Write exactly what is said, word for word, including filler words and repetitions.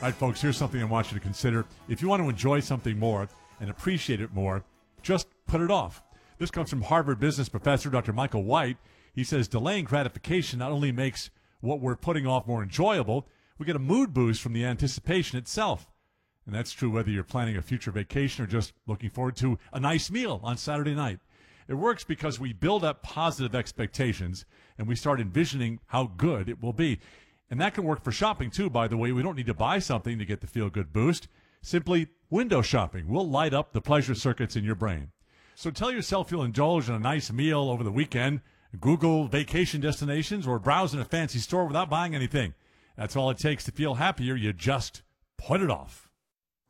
All right, folks, here's something I want you to consider. If you want to enjoy something more and appreciate it more, just put it off. This comes from Harvard business professor Doctor Michael White. He says delaying gratification not only makes what we're putting off more enjoyable, we get a mood boost from the anticipation itself. And that's true whether you're planning a future vacation or just looking forward to a nice meal on Saturday night. It works because we build up positive expectations and we start envisioning how good it will be. And that can work for shopping, too, by the way. We don't need to buy something to get the feel-good boost. Simply window shopping will light up the pleasure circuits in your brain. So tell yourself you'll indulge in a nice meal over the weekend, Google vacation destinations, or browse in a fancy store without buying anything. That's all it takes to feel happier. You just put it off.